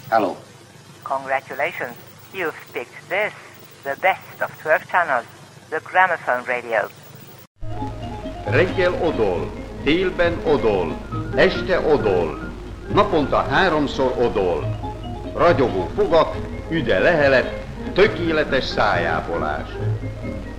Hello. Congratulations. You've picked this, the best of 12 channels, the gramophone radio. Reggel odol, délben odol, este odol, naponta 3-szor odol. Ragyogó fogak, üde lehelet, tökéletes szájápolás.